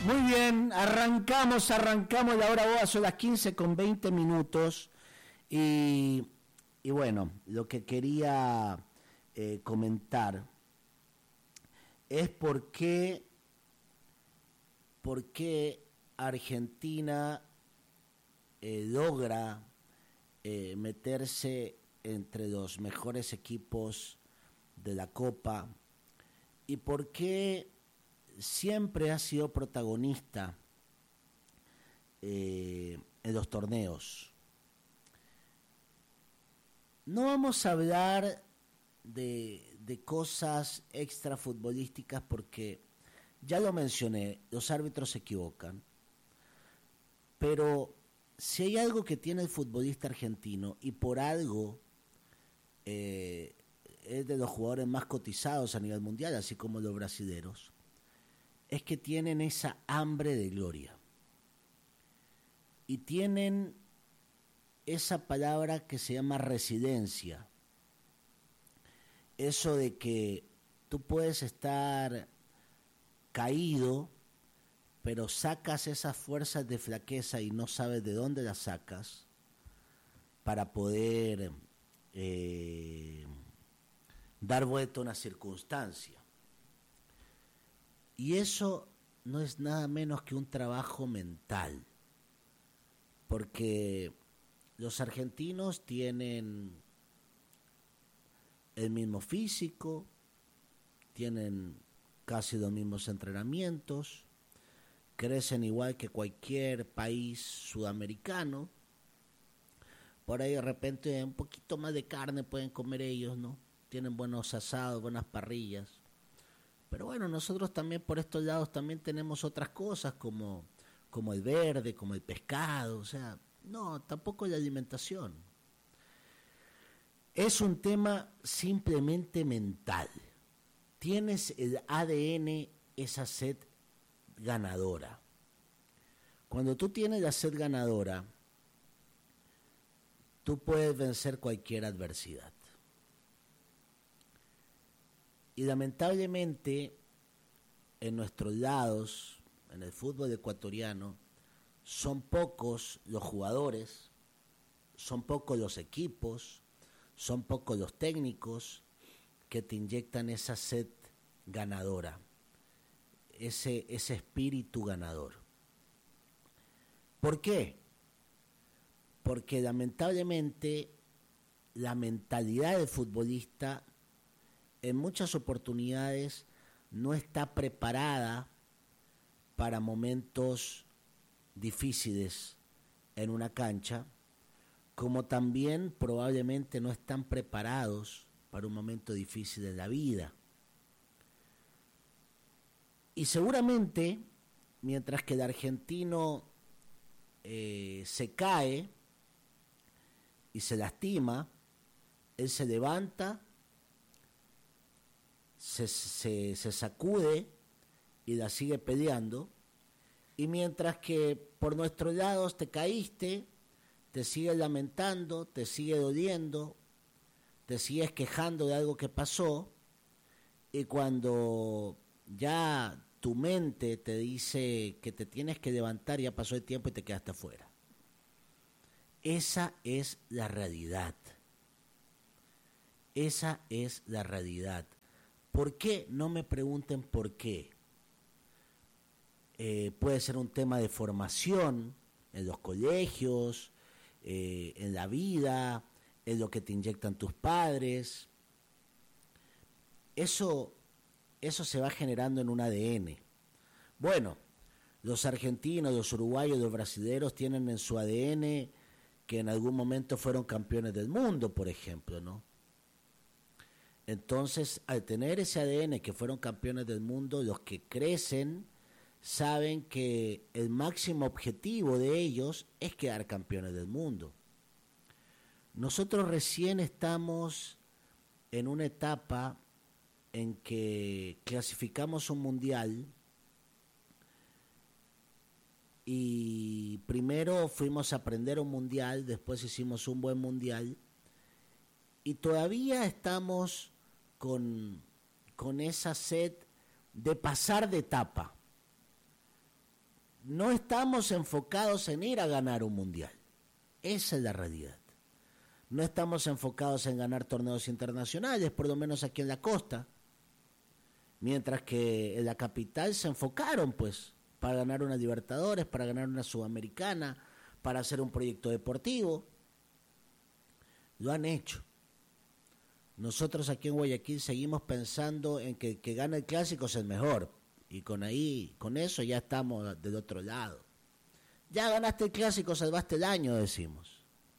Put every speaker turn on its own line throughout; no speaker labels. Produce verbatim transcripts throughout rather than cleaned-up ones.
Muy bien, arrancamos, arrancamos la hora boda, son las quince con veinte minutos y, y bueno, lo que quería eh, comentar es por qué, por qué Argentina eh, logra eh, meterse entre los mejores equipos de la Copa y por qué siempre ha sido protagonista eh, en los torneos. No vamos a hablar de, de cosas extrafutbolísticas porque ya lo mencioné, los árbitros se equivocan, pero si hay algo que tiene el futbolista argentino y por algo eh, es de los jugadores más cotizados a nivel mundial, así como los brasileros, es que tienen esa hambre de gloria. Y tienen esa palabra que se llama resiliencia. Eso de que tú puedes estar caído, pero sacas esas fuerzas de flaqueza y no sabes de dónde las sacas para poder eh, dar vuelta a una circunstancia. Y eso no es nada menos que un trabajo mental, porque los argentinos tienen el mismo físico, tienen casi los mismos entrenamientos, crecen igual que cualquier país sudamericano. Por ahí de repente un poquito más de carne pueden comer ellos, ¿no? Tienen buenos asados, buenas parrillas. Pero bueno, nosotros también por estos lados también tenemos otras cosas como, como el verde, como el pescado, o sea, no, tampoco la alimentación. Es un tema simplemente mental. Tienes el A D N, esa sed ganadora. Cuando tú tienes la sed ganadora, tú puedes vencer cualquier adversidad. Y lamentablemente, en nuestros lados, en el fútbol ecuatoriano, son pocos los jugadores, son pocos los equipos, son pocos los técnicos que te inyectan esa sed ganadora, ese, ese espíritu ganador. ¿Por qué? Porque lamentablemente la mentalidad del futbolista en muchas oportunidades no está preparada para momentos difíciles en una cancha, como también probablemente no están preparados para un momento difícil en la vida. Y seguramente, mientras que el argentino eh, se cae y se lastima, él se levanta, Se, se, se sacude y la sigue peleando, y mientras que por nuestros lados te caíste, te sigues lamentando, te sigue doliendo, te sigues quejando de algo que pasó, y cuando ya tu mente te dice que te tienes que levantar, ya pasó el tiempo y te quedaste afuera. Esa es la realidad. Esa es la realidad. ¿Por qué? No me pregunten por qué. Eh, puede ser un tema de formación en los colegios, eh, en la vida, en lo que te inyectan tus padres. Eso, eso se va generando en un A D N. Bueno, los argentinos, los uruguayos, los brasileños tienen en su A D N que en algún momento fueron campeones del mundo, por ejemplo, ¿no? Entonces, al tener ese A D N que fueron campeones del mundo, los que crecen saben que el máximo objetivo de ellos es quedar campeones del mundo. Nosotros recién estamos en una etapa en que clasificamos un mundial y primero fuimos a aprender un mundial, después hicimos un buen mundial y todavía estamos con, con esa sed de pasar de etapa. no estamos enfocados en ir a ganar un mundial. Esa es la realidad. No estamos enfocados en ganar torneos internacionales, por lo menos aquí en la costa. Mientras que en la capital se enfocaron, pues, para ganar una Libertadores, para ganar una Sudamericana, para hacer un proyecto deportivo. Lo han hecho. Nosotros aquí en Guayaquil seguimos pensando en que el que gana el clásico es el mejor. Y con ahí, con eso ya estamos del otro lado. Ya ganaste el clásico, salvaste el año, decimos.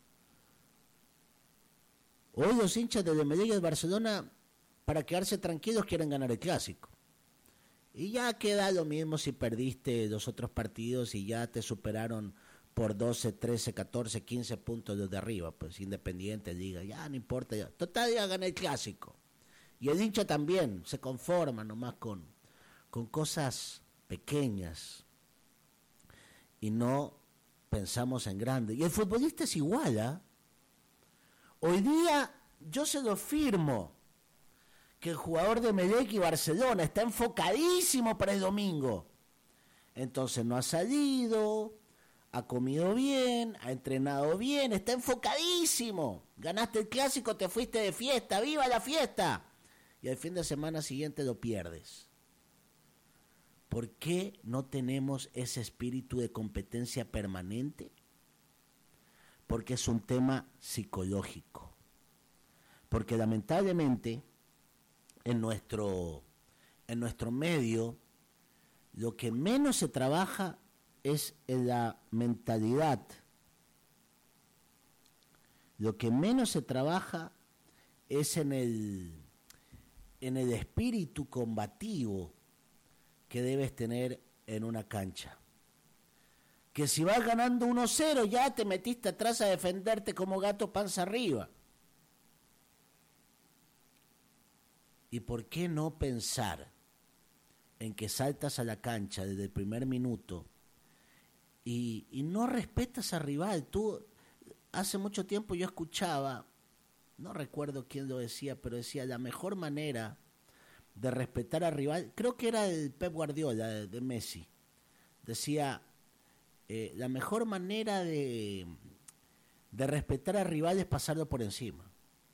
Hoy los hinchas de Emelec y de Barcelona, para quedarse tranquilos, quieren ganar el clásico. Y ya queda lo mismo si perdiste los otros partidos y ya te superaron por doce, trece, catorce, quince puntos los de arriba. Pues Independiente, Liga, ya no importa. Ya. Total, ya gané el clásico. Y el hincha también se conforma nomás con, con cosas pequeñas. Y no pensamos en grande. Y el futbolista es igual, ¿ah? ¿eh? Hoy día yo se lo firmo que el jugador de Emelec y Barcelona está enfocadísimo para el domingo. Entonces no ha salido, ha comido bien, ha entrenado bien, está enfocadísimo. Ganaste el clásico, te fuiste de fiesta, ¡viva la fiesta! Y al fin de semana siguiente lo pierdes. ¿Por qué no tenemos ese espíritu de competencia permanente? Porque es un tema psicológico. Porque lamentablemente en nuestro, en nuestro medio lo que menos se trabaja es en la mentalidad. Lo que menos se trabaja es en el, en el espíritu combativo que debes tener en una cancha. Que si vas ganando uno cero ya te metiste atrás a defenderte como gato panza arriba. ¿Y por qué no pensar en que saltas a la cancha desde el primer minuto y, y no respetas al rival? Tú, hace mucho tiempo yo escuchaba, no recuerdo quién lo decía, pero decía la mejor manera de respetar al rival, creo que era el Pep Guardiola de, de Messi, decía... Eh, la mejor manera de, de respetar al rival es pasarlo por encima.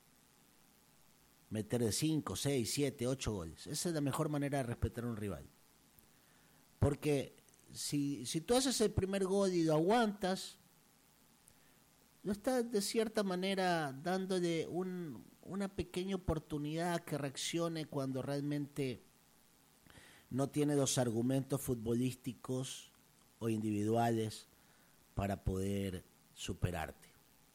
Meter de cinco, seis, siete, ocho goles. Esa es la mejor manera de respetar a un rival. Porque si, si tú haces el primer gol y lo aguantas, lo estás de cierta manera dándole un, una pequeña oportunidad a que reaccione cuando realmente no tiene los argumentos futbolísticos o individuales para poder superarte.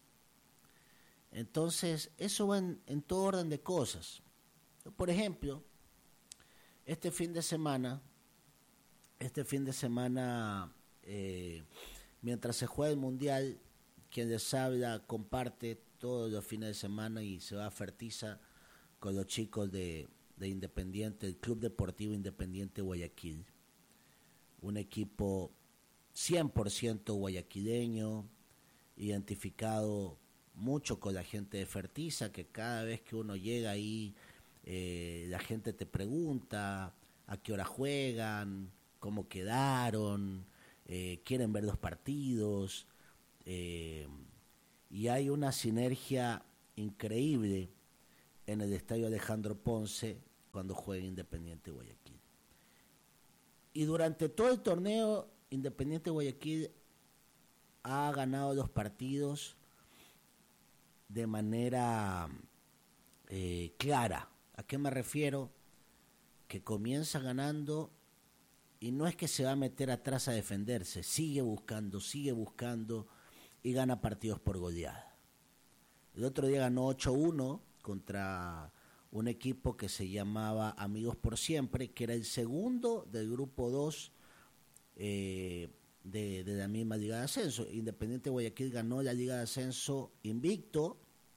Entonces, eso va en, en todo orden de cosas. Por ejemplo, este fin de semana, este fin de semana, eh, mientras se juega el Mundial, quien les habla comparte todos los fines de semana y se va a Fertiza con los chicos de, de Independiente, el Club Deportivo Independiente Guayaquil. Un equipo cien por ciento guayaquileño, identificado mucho con la gente de Fertiza, que cada vez que uno llega ahí, eh, la gente te pregunta a qué hora juegan, cómo quedaron, eh, quieren ver los partidos, eh, y hay una sinergia increíble en el Estadio Alejandro Ponce cuando juega Independiente Guayaquil. Y durante todo el torneo, Independiente Guayaquil ha ganado los partidos de manera eh, clara. ¿A qué me refiero? Que comienza ganando y no es que se va a meter atrás a defenderse, sigue buscando, sigue buscando y gana partidos por goleada. El otro día ganó ocho uno contra un equipo que se llamaba Amigos por Siempre, que era el segundo del grupo dos eh, de, de la misma Liga de Ascenso. Independiente Guayaquil ganó la Liga de Ascenso invicto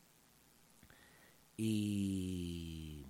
y,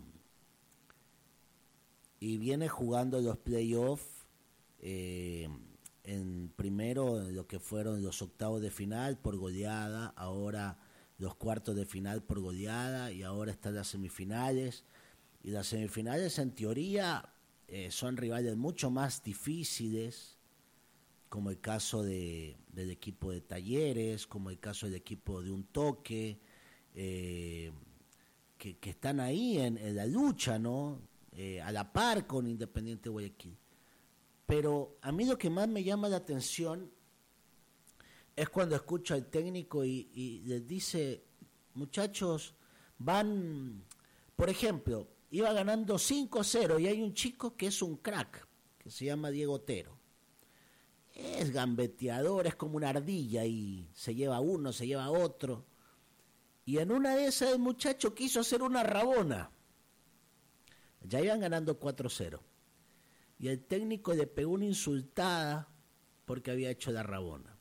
y viene jugando los playoffs eh, en primero en lo que fueron los octavos de final por goleada, ahora los cuartos de final por goleada y ahora están las semifinales. Y las semifinales en teoría eh, son rivales mucho más difíciles como el caso de, del equipo de Talleres, como el caso del equipo de Un Toque, eh, que, que están ahí en, en la lucha, ¿no? Eh, a la par con Independiente Guayaquil. Pero a mí lo que más me llama la atención es cuando escucho al técnico y, y les dice, muchachos, van, por ejemplo, iba ganando cinco cero y hay un chico que es un crack, que se llama Diego Otero. Es gambeteador, es como una ardilla y se lleva uno, se lleva otro. Y en una de esas el muchacho quiso hacer una rabona. Ya iban ganando cuatro cero. Y el técnico le pegó una insultada porque había hecho la rabona.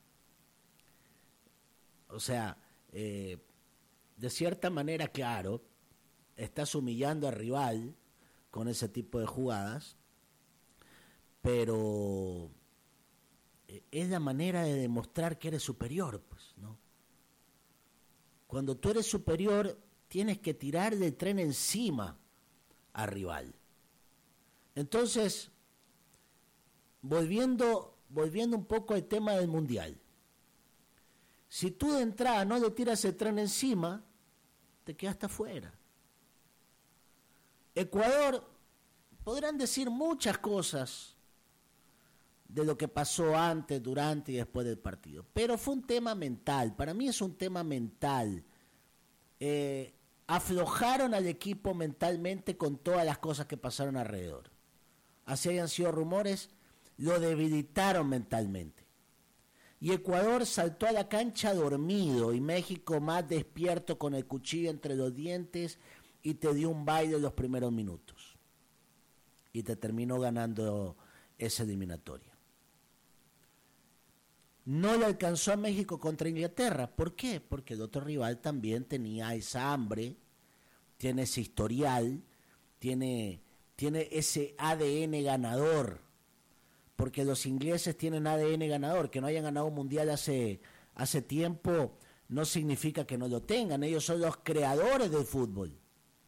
O sea, eh, de cierta manera, claro, estás humillando al rival con ese tipo de jugadas, pero es la manera de demostrar que eres superior, pues, ¿no? Cuando tú eres superior, tienes que tirar del tren encima al rival. Entonces, volviendo, volviendo un poco al tema del Mundial, si tú de entrada no le tiras el tren encima, te quedaste afuera. Ecuador, podrán decir muchas cosas de lo que pasó antes, durante y después del partido, pero fue un tema mental. Para mí es un tema mental. Eh, aflojaron al equipo mentalmente con todas las cosas que pasaron alrededor. Así hayan sido rumores, lo debilitaron mentalmente. Y Ecuador saltó a la cancha dormido y México más despierto con el cuchillo entre los dientes y te dio un baile en los primeros minutos. Y te terminó ganando esa eliminatoria. No le alcanzó a México contra Inglaterra. ¿Por qué? Porque el otro rival también tenía esa hambre, tiene ese historial, tiene, tiene ese A D N ganador. Porque los ingleses tienen A D N ganador. Que no hayan ganado un mundial hace, hace tiempo no significa que no lo tengan. Ellos son los creadores del fútbol.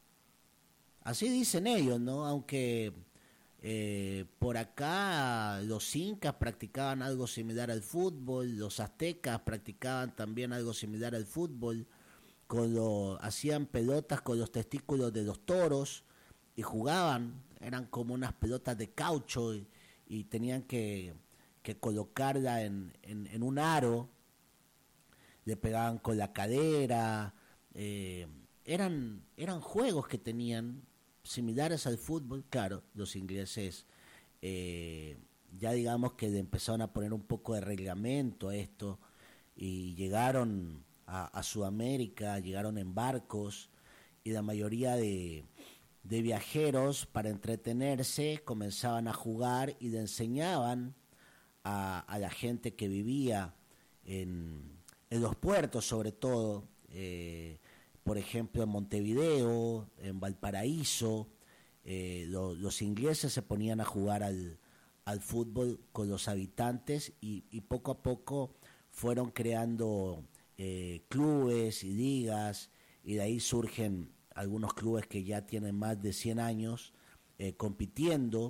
Así dicen ellos, ¿no? Aunque eh, por acá los incas practicaban algo similar al fútbol, los aztecas practicaban también algo similar al fútbol, con lo, hacían pelotas con los testículos de los toros y jugaban, eran como unas pelotas de caucho y, y tenían que, que colocarla en, en, en un aro, le pegaban con la cadera, eh, eran, eran juegos que tenían similares al fútbol. Claro, los ingleses eh, ya digamos que le empezaron a poner un poco de reglamento a esto y llegaron a, a Sudamérica, llegaron en barcos y la mayoría de, de viajeros para entretenerse comenzaban a jugar y le enseñaban a, a la gente que vivía en, en los puertos sobre todo, eh, por ejemplo, en Montevideo, en Valparaíso, eh, lo, los ingleses se ponían a jugar al, al fútbol con los habitantes y, y poco a poco fueron creando eh, clubes y ligas, y de ahí surgen algunos clubes que ya tienen más de cien años eh, compitiendo.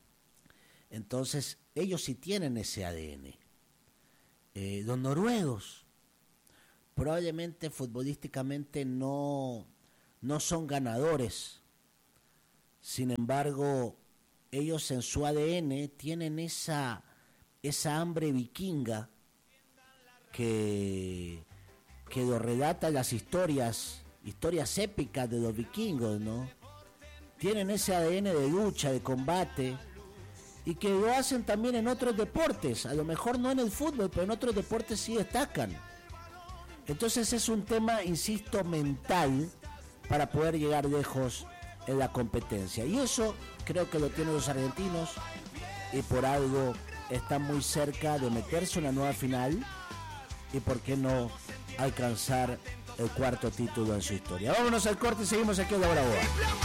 Entonces, ellos sí tienen ese A D N. Eh, los noruegos probablemente futbolísticamente no, no son ganadores. Sin embargo, ellos en su A D N tienen esa, esa hambre vikinga que, que lo relata las historias, historias épicas de los vikingos, ¿no? Tienen ese A D N de lucha, de combate, y que lo hacen también en otros deportes. A lo mejor no en el fútbol, pero en otros deportes sí destacan. Entonces es un tema, insisto, mental para poder llegar lejos en la competencia. Y eso creo que lo tienen los argentinos y por algo están muy cerca de meterse en una nueva final y por qué no alcanzar el cuarto título en su historia. Vámonos al corte y seguimos aquí en La Hora Boa.